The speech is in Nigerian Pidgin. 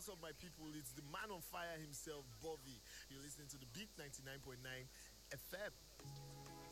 What's up, my people? It's the man on fire himself, Bobby. You're listening to the Beat 99.9 FM.